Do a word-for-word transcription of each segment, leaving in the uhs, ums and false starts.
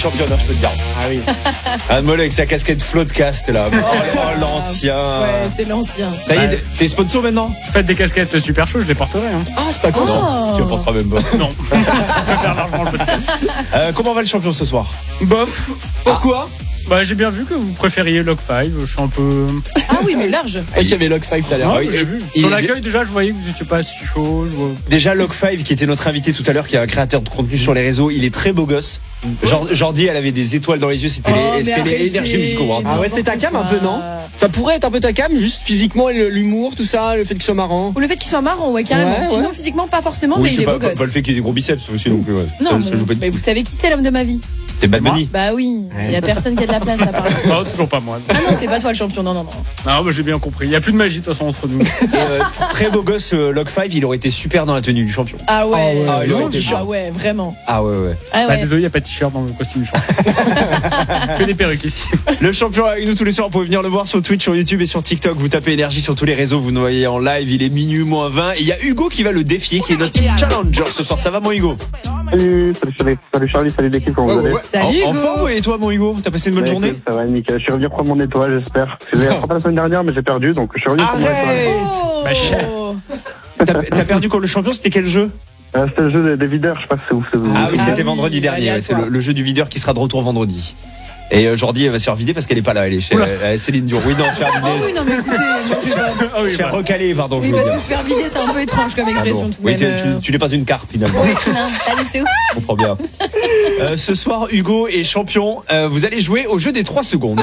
championnat, je peux te dire. Ah oui. Un mollet avec sa casquette Floodcast là. Oh, oh, l'ancien. Ouais, c'est l'ancien. Ça y est, Ouais. t'es sponsor maintenant? Faites des casquettes super chaudes, je les porterai. Hein. Ah, c'est pas con ça. Oh. Tu en penseras même pas. Non, je préfère largement le podcast. Euh, comment va le champion ce soir? Bof. Pourquoi? Bah, j'ai bien vu que vous préfériez Log cinq. Je suis un peu. Ah oui, mais large. C'est vrai qu'il y avait Log cinq tout à l'heure. Non, Ah oui, j'ai et- vu. et- Sur l'accueil, déjà, je voyais que vous n'étiez pas si chaud. Je vois- Déjà Log cinq qui était notre invité tout à l'heure, qui est un créateur de contenu sur les réseaux, il est très beau gosse. Jor- Jordi, elle avait des étoiles dans les yeux, c'était Oh, les, mais c'était les arrêtez. Energy Music Awards. Ah ouais, c'est ta cam un peu, non? Ça pourrait être un peu ta cam, juste physiquement, et le- l'humour, tout ça, le fait qu'il soit marrant. Ou le fait qu'il soit marrant, ouais, carrément. Ouais, Sinon, ouais. physiquement, pas forcément, Oui, mais il c'est est pas, beau pas, gosse. pas le fait qu'il ait des gros biceps aussi non plus. Ouais. Non, ça, bon, ça joue pas du mais tout. vous savez qui c'est l'homme de ma vie? C'est Bad Bunny. Bah oui, il y a personne qui a de la place à part. Non, toujours pas moi. Ah non, c'est pas toi le champion, non, non, non. Non, bah, j'ai bien compris. Il n'y a plus de magie de toute façon entre nous. Et, euh, très beau gosse euh, Log cinq, il aurait été super dans la tenue du champion. Ah ouais, Ah ouais, Ah, il aurait été ah chiant. ouais, vraiment. Ah ouais ouais. Ah Bah, ouais. désolé, il n'y a pas de t-shirt dans le costume du champion. Que des perruques ici. Le champion est avec nous tous les soirs, vous pouvez venir le voir sur Twitch, sur YouTube et sur TikTok. Vous tapez énergie sur tous les réseaux, vous nous voyez en live, il est minuit moins vingt. Et il y a Hugo qui va le défier, qui est notre challenger ce soir. Ça va mon Hugo? Salut, salut, salut, salut Charlie, salut l'équipe, comment vous allez? Salut En, en Hugo. forme et toi mon Hugo? T'as passé une bonne Ouais, journée? écoute, Ça va nickel, je suis revenu prendre mon étoile, j'espère. J'ai rattrapé la semaine dernière, mais j'ai perdu, donc je suis revenu prendre mon étoile. Arrête! Oh. Ma chère. T'as t'as perdu contre le champion, c'était quel jeu? Euh, C'était le jeu des, des videurs, je sais pas si c'est ouf. c'est- Ah oui, Ah c'était oui, vendredi dernier, allez, à ouais, c'est toi. le, le jeu du videur qui sera de retour vendredi. Et euh, Jordi elle va se faire vider parce qu'elle est pas là, elle est chez euh, Céline Dion. Oui, non, se faire Oh vider. oui, non, mais écoutez, c'est pas- Ah oui, Se faire bah. recaler, pardon, je oui, veux parce dire. que se faire vider, c'est un peu étrange comme Ah expression bon. tout de Oui, même. t'es- tu, euh. tu n'es pas une carpe finalement. Oui, non, pas du tout. Je comprends bien. Euh, ce soir, Hugo est champion. Euh, vous allez jouer au jeu des trois secondes.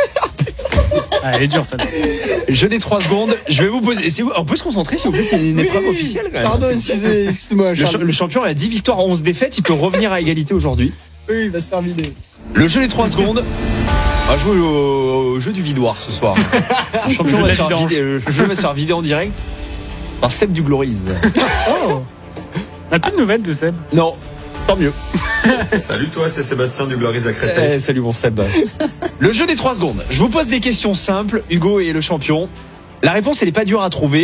Ah, elle est dure celle-là. Jeu des trois secondes. Je vais vous poser. si vous- On peut se concentrer, s'il vous plaît. C'est une épreuve officielle quand même. Pardon, excusez, excuse-moi, Le, cha- Charles. le champion a dix victoires, onze défaites. Il peut revenir à égalité aujourd'hui. Oui, il va se faire vider. Le jeu des trois secondes. On va jouer au, au jeu du vidoir ce soir. Le champion Le jeu va de se la faire vidange. vider, le jeu va se faire vider en direct par Seb du Glories. Oh. On a plus de nouvelles de Seb. Non, tant mieux. Salut toi, c'est Sébastien du Glories à Créteil. Eh, salut mon Seb. Le jeu des trois secondes. Je vous pose des questions simples. Hugo est le champion. La réponse, elle n'est pas dure à trouver.